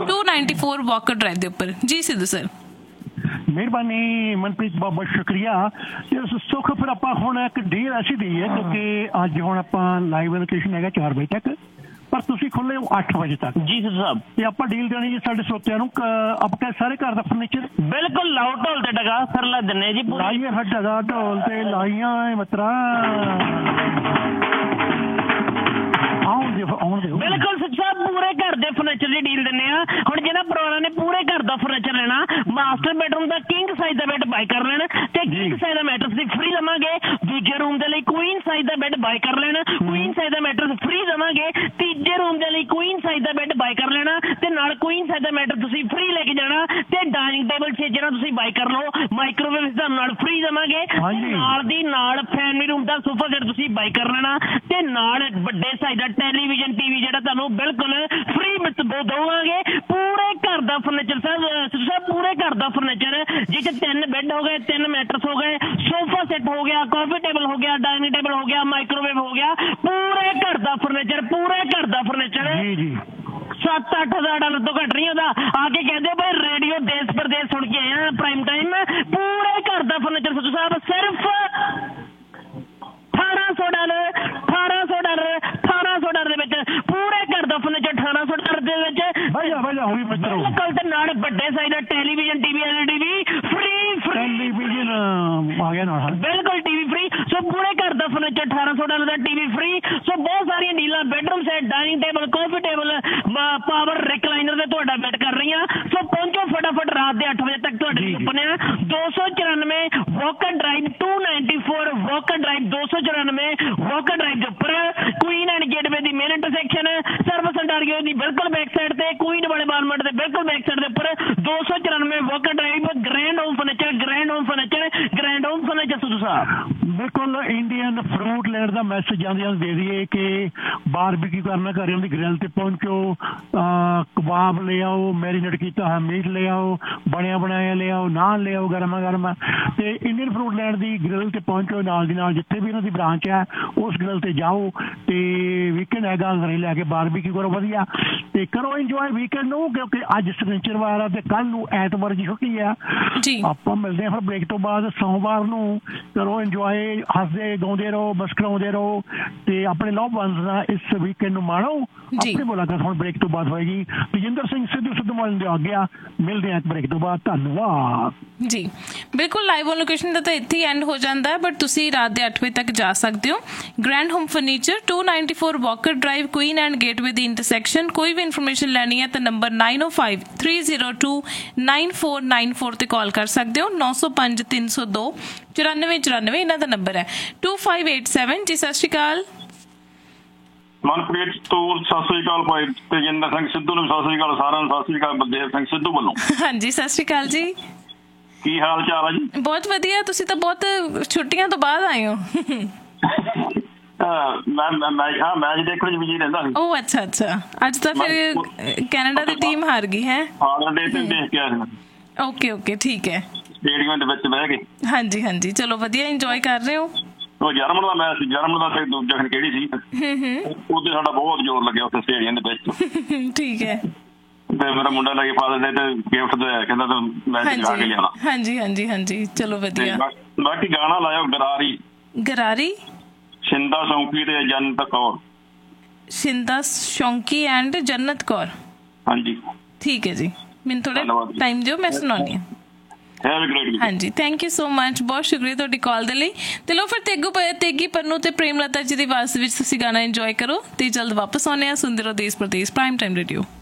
294 walker drive ਦੇ ਉੱਪਰ। ਜੀ ਸਿੱਧੂ ਸਰ। ਮਿਹਰਬਾਨੀ ਮਨਪ੍ਰੀਤ, ਬਹੁਤ ਬਹੁਤ ਸ਼ੁਕਰੀਆ। ਸੁੱਖ ਫਿਰ ਆਪਾਂ ਹੁਣ ਇੱਕ ਡੀਲ ਐਸੀ ਦੀ ਹੈ ਕਿਉਂਕਿ ਅੱਜ ਹੁਣ ਆਪਾਂ ਲਾਈਵ ਲੋਕੇਸ਼ਨ ਹੈਗਾ 4 ਵਜੇ ਤੱਕ, ਪਰ ਤੁਸੀਂ ਖੁੱਲੇ ਹੋ 8 ਵਜੇ ਤੱਕ। ਜੀ ਸਰ ਸਾਹਿਬ। ਤੇ ਆਪਾਂ ਡੀਲ ਦੇਣੀ ਜੀ ਸਾਡੇ ਸਰੋਤਿਆਂ ਨੂੰ, ਆਪਾਂ ਸਾਰੇ ਘਰ ਦਾ ਫਰਨੀਚਰ ਬਿਲਕੁਲ ਲਾਓ ਢੋਲ ਤੇ ਡਗਾ ਸਰ ਲਾ ਦਿੰਨੇ ਜੀ। ਲਾਈਏ ਫਿਰ ਡਗਾ ਢੋਲ ਤੇ ਲਾਈਆਂ ਮਤਰਾ ਬਿਲਕੁਲ ਸਾਹਿਬ, ਪੂਰੇ ਘਰ ਦੇ ਫਰਨੀਚਰ ਦੀ ਡੀਲ ਦਿੰਦੇ ਆ। ਹੁਣ ਜਿਹਨਾਂ ਪਰਿਵਾਰਾਂ ਨੇ ਪੂਰੇ ਘਰ ਦਾ ਫਰਨੀਚਰ ਲੈਣਾ, ਮਾਸਟਰ ਬੈਡਰੂਮ ਦਾ ਕਿੰਗ ਸਾਈਜ਼ ਦਾ ਬੈੱਡ ਬਾਈ ਕਰ ਲੈਣ ਤੇ ਕਿੰਗ ਸਾਈਜ਼ ਦਾ ਮੈਟਰਸ ਦੀ ਫ੍ਰੀ ਦੇਵਾਂਗੇ। ਦੂਜੇ ਰੂਮ ਦੇ ਲਈ ਕੁਈਨ ਸਾਈਜ਼ ਦਾ ਬੈੱਡ ਬਾਈ ਕਰ ਲੈਣ, ਕੁਈਨ ਸਾਈਜ਼ ਦਾ ਮੈਟਰਸ ਫ੍ਰੀ ਦੇਵਾਂਗੇ। ਤੀਜੇ ਰੂਮ ਦੇ ਲਈ ਕੁਈਨ ਸਾਈਜ਼ ਦਾ ਬੈੱਡ ਬਾਈ ਕਰ ਲੈਣਾ ਤੇ ਨਾਲ ਕੁਈਨ ਸਾਈਜ਼ ਦਾ ਮੈਟਰ ਤੁਸੀਂ ਫ੍ਰੀ ਲੈ ਕੇ ਜਾਣਾ। ਤੇ ਡਾਈਨਿੰਗ ਟੇਬਲ 'ਚ ਜਿਹੜਾ ਤੁਸੀਂ ਬਾਈ ਕਰ ਲਓ, ਮਾਈਕ੍ਰੋਵੇਵ ਤੁਹਾਨੂੰ ਨਾਲ ਫ੍ਰੀ ਦੇਵਾਂਗੇ। ਨਾਲ ਦੀ ਨਾਲ ਫੈਮਿਲੀ ਰੂਮ ਦਾ ਸੋਫਾ ਸੈੱਟ ਤੁਸੀਂ ਬਾਈ ਕਰ ਲੈਣਾ ਤੇ ਨਾਲ ਵੱਡੇ ਸਾਈਜ਼ ਦਾ ਟੈਲੀਵਿਜ਼ਨ ਟੀਵੀ ਜਿਹੜਾ ਤੁਹਾਨੂੰ ਬਿਲਕੁਲ ਫ੍ਰੀ ਵਿੱਚ ਦੇਵਾਂਗੇ। ਪੂਰੇ ਘਰ ਦਾ ਫਰਨੀਚਰ ਸਾਹਿਬ, ਪੂਰੇ ਘਰ ਦਾ ਫਰਨੀਚਰ ਜਿਸ 'ਚ 3 ਬੈੱਡ ਹੋ ਗਏ, 3 ਮੈਟਰਸ ਹੋ ਗਏ, ਸੋਫਾ ਸੈੱਟ ਹੋ ਗਿਆ, ਕਾਫੀ ਟੇਬਲ ਹੋ ਗਿਆ, ਡਾਈਨਿੰਗ ਟੇਬਲ ਹੋ ਗਿਆ, ਮਾਈਕ੍ਰੋਵੇਵ ਹੋ ਗਿਆ। ਪੂਰੇ ਘਰ ਦਾ ਫਰਨੀਚਰ, ਪੂਰੇ ਘਰ ਦਾ ਫਰਨੀਚਰ 7-8 ਹਜ਼ਾਰ ਡਾਲਰ ਤੋਂ ਘੱਟ ਨਹੀਂ ਹੁੰਦਾ। ਆ ਕੇ ਕਹਿੰਦੇ ਭਾਈ ਰੇਡੀਓ ਦੇਸ਼ ਪ੍ਰਦੇਸ਼ ਸੁਣ ਕੇ ਆਏ ਆ ਪ੍ਰਾਈਮ ਟਾਈਮ। ਪੂਰੇ ਘਰ ਦਾ ਫਰਨੀਚਰ ਸਿੱਧੂ ਸਾਹਿਬ ਸਿਰਫ $1800 ਦੇ ਵਿੱਚ। ਪੂਰੇ ਘਰ ਦਾ ਫਰਨੀਚਰ $1800 ਦੇ ਵਿੱਚ। ਬਿਲਕੁਲ ਤੇ ਨਾਲ ਵੱਡੇ ਸਾਈਜ਼ ਦਾ ਟੈਲੀਵਿਜ਼ਨ ਟੀਵੀ LED ਵੀ ਫ੍ਰੀ ਟੈਲੀਵਿਜ਼ਨ ਆ ਗਿਆ ਨਾਲ, ਬਿਲਕੁਲ ਟੀਵੀ ਫ੍ਰੀ। ਸੋ ਪੂਰੇ ਘਰ ਦਾ ਫਰਨੀਚਰ $1800 ਦਾ ਟੀਵੀ ਫ੍ਰੀ। ਸੋ ਬਹੁਤ ਸਾਰੀਆਂ ਡੀਲਾਂ, ਬੈਡਰੂਮ ਸੈਟ, ਡਾਈਨਿੰਗ ਟੇਬਲ, ਕਾਫੀ ਟੇਬਲ, ਪਾਵਰ ਰਿਕਲਾਈਨਰ ਦੇ ਤੁਹਾਡਾ ਬੈਡ ਕਰ ਰਹੀਆਂ। ਸੋ ਪਹੁੰਚੋ ਫਟਾਫਟ, ਰਾਤ ਦੇ 8 ਵਜੇ ਤੱਕ ਤੁਹਾਡੇ ਲਈ ਓਪਨ ਆ। 294 walker drive 294 walker drive 294 walker drive ਦੇ ਉੱਪਰ Queen and gateway the main intersection, service Ontario ਦੀ ਬਿਲਕੁਲ ਬੈਕ ਸਾਈਡ ਤੇ, ਕੁਈਨ ਵਾਲੇ ਬਾਰਮਟ ਦੇ ਬਿਲਕੁਲ ਬੈਕ ਸਾਈਡ ਦੇ ਉੱਪਰ 294 walker drive. Grand home furniture, grand home furniture, grand home furniture Sidhu ਸਾਹਿਬ। ਬਿਲਕੁਲ ਇੰਡੀਅਨ ਫਰੂਟ ਲੈਂਡ ਦਾ ਮੈਸੇਜ ਜਾਂਦੇ ਦੇ ਦਈਏ ਕਿ ਬਾਰਬੀਕਿਊ ਕਰਨਾ, ਘਰੇ ਉਹਦੀ ਗ੍ਰਿਲ ਤੇ ਪਹੁੰਚੋ, ਕਬਾਬ ਲੈ ਆਓ, ਮੈਰੀਨੇਟ ਕੀਤਾ ਹੋਇਆ ਮੀਟ ਲੈ ਆਓ, ਬਣਿਆ ਬਣਾਇਆ ਲੈ ਆਓ, ਨਾਨ ਲੈ ਆਓ ਗਰਮਾ ਗਰਮ। ਤੇ ਇੰਡੀਅਨ ਫਰੂਟ ਲੈਂਡ ਦੀ ਗ੍ਰਿਲ ਤੇ ਪਹੁੰਚੋ, ਨਾਲ ਦੀ ਨਾਲ ਜਿੱਥੇ ਵੀ ਇਹਨਾਂ ਦੀ ਬ੍ਰਾਂਚ ਹੈ ਉਸ ਗ੍ਰਿਲ ਤੇ ਜਾਓ ਤੇ ਵੀਕਐਂਡ ਹੈਗਾ, ਘਰੇ ਲੈ ਕੇ ਬਾਰਬੀਕਿਊ ਕਰੋ ਵਧੀਆ ਤੇ ਕਰੋ ਇੰਜੋਏ ਵੀਕਐਂਡ ਨੂੰ, ਕਿਉਂਕਿ ਅੱਜ ਸ਼ਨੀਚਰਵਾਰ ਆ ਤੇ ਕੱਲ ਨੂੰ ਐਤਵਾਰ ਦੀ ਛੁੱਟੀ ਆ। ਆਪਾਂ ਮਿਲਦੇ ਹਾਂ ਫਿਰ ਬ੍ਰੇਕ ਤੋਂ ਬਾਅਦ ਸੋਮਵਾਰ ਨੂੰ। ਕਰੋ ਇੰਜੋਏ, ਹੱਸਦੇ ਗਾਉਂਦੇ ਰਹੋ, ਮੁਸਕਰਾਉਂਦੇ ਰਹੋ ਤੇ ਆਪਣੇ ਲਵ ਵਨਸ ਨਾਲ ਇਸ ਵੀਕਐਂਡ ਨੂੰ ਮਾਣੋ। ਆਪਣੀ ਮੁਲਾਕਾਤ ਹੁਣ ਬ੍ਰੇਕ ਤੋਂ ਬਾਅਦ ਹੋਏਗੀ। ਤੇਜਿੰਦਰ ਸਿੰਘ ਸਿੱਧੂ ਮੋਲ ਦੇ ਆਗਿਆ, ਮਿਲਦੇ ਹਾਂ ਬ੍ਰੇਕ ਤੋਂ ਬਾਅਦ। ਧੰਨਵਾਦ ਜੀ। ਬਿਲਕੁਲ ਲਾਈਵ ਔਨ ਲੋਕੇਸ਼ਨ ਦਾ ਤਾਂ ਇੱਥੇ ਹੀ ਐਂਡ ਹੋ ਜਾਂਦਾ, ਬਟ ਤੁਸੀਂ ਰਾਤ ਦੇ 8 ਵਜੇ ਤੱਕ ਜਾ ਸਕਦੇ ਹੋ। Grand home furniture 294 Walker drive, Queen and gateway the intersection. ਕੋਈ ਵੀ ਇਨਫੋਰਮੇਸ਼ਨ ਲੈਣੀ ਹੈ ਤਾਂ ਨੰਬਰ 9053029494 ਤੇ ਕਾਲ ਕਰ ਸਕਦੇ ਹੋ। 905 302 9494 ਇਹਨਾਂ ਦਾ ਨੰਬਰ ਹੈ। 2587 ਜੀ। ਸਤਿ ਸ਼੍ਰੀ ਅਕਾਲ ਮਨਪ੍ਰੀਤ ਤੂਰ, ਸਤਿ ਸ੍ਰੀ ਅਕਾਲ ਭਾਈ ਤੇਜਿੰਦਰ ਸਿੰਘ ਸਿੱਧੂ ਨੂੰ, ਸਤਿ ਸ੍ਰੀ ਅਕਾਲ ਸਾਰਿਆਂ ਨੂੰ, ਸਤਿ ਸ੍ਰੀ ਅਕਾਲ ਬਲਦੇਵ ਸਿੰਘ ਸਿੱਧੂ ਵੱਲੋਂ। ਹਾਂਜੀ ਸਤਿ ਸ਼੍ਰੀ ਅਕਾਲ ਜੀ। ਕੀ ਹਾਲ ਚਾਲ ਹੈ ਜੀ? ਬਹੁਤ ਵਧੀਆ। ਤੁਸੀਂ ਤਾਂ ਬਹੁਤ ਛੁੱਟੀਆਂ ਤੋਂ ਬਾਅਦ ਆਏ ਹੋ। ਮੈਚ ਦੇਖਣ ਚ ਬਿਜੀ ਰਹਿੰਦਾ ਸੀ। ਉਹ ਅੱਛਾ ਅੱਜ ਤਾਂ ਫਿਰ ਕੈਨੇਡਾ ਦੀ ਟੀਮ ਹਾਰ ਗਈ ਹੈ। ਫਾਦਰ ਡੇ ਤੇ ਦੇਖ ਕੇ ਆਇਆ ਸੀ। ਓਕੇ ਠੀਕ ਹੈ। ਸਟੇਡੀਅਮ ਦੇ ਵਿੱਚ ਬਹਿ ਕੇ। ਹਾਂਜੀ ਚਲੋ ਵਧੀਆ, ਇੰਜੋਏ ਕਰ ਰਹੇ ਹੋ। ਉਹ ਜਰਮਨ ਦਾ ਮੈਚ ਸੀ, ਜਰਮਨ ਦਾ ਤੇ ਦੂਜਾ ਕਿਹੜੀ ਸੀ, ਉਹਦੇ ਸਾਡਾ ਬਹੁਤ ਜ਼ੋਰ ਲੱਗਿਆ ਉੱਥੇ ਸਟੇਡੀਅਮ ਦੇ ਵਿੱਚ। ਠੀਕ ਹੈ। ਤੇ ਮੇਰਾ ਮੁੰਡਾ ਲੈ ਕੇ ਫਾਦਰ ਡੇ ਤੇ ਗਿਫਟ ਦੇ ਕਹਿੰਦਾ ਮੈਚ ਜਾ ਕੇ ਲਿਆਣਾ। ਹਾਂਜੀ ਚਲੋ ਵਧੀਆ। ਬਾਕੀ ਗਾਣਾ ਲਾਇਓ ਗਰਾਰੀ ਸ਼ਿੰਦਾ ਸ਼ੌਂਕੀ ਤੇ ਜਨਤ ਕੌਰ। ਸ਼ਿੰਦਾ ਸ਼ੌਂਕੀ ਐਂਡ ਜਨਤ ਕੌਰ। ਹਾਂਜੀ ਠੀਕ ਹੈ ਜੀ। ਮੈਨੂੰ ਥੋੜਾ ਟਾਈਮ ਦਿਓ, ਮੈਂ ਸੁਣਾਉਣੀ ਹਾਂ। ਹਾਂਜੀ ਥੈਂਕ ਯੂ ਸੋ ਮਚ, ਬਹੁਤ ਸ਼ੁਕਰੀਆ ਤੁਹਾਡੀ ਕਾਲ ਦੇ ਲਈ। ਤੇ ਲੋ ਫਿਰ ਤੇਗੀ ਪੰਨੂ ਤੇ ਪ੍ਰੇਮ ਲਤਾ ਜੀ ਦੀ ਆਵਾਜ਼ ਵਿੱਚ ਤੁਸੀਂ ਗਾਣਾ ਇੰਜੋਏ ਕਰੋ ਤੇ ਜਲਦ ਵਾਪਸ ਆਉਂਦੇ ਹਾਂ। ਸੁਣਦੇ ਰਹੋ ਦੇਸ਼ ਪ੍ਰਦੇਸ਼ ਪ੍ਰਾਈਮ ਟਾਈਮ ਰੇਡੀਓ।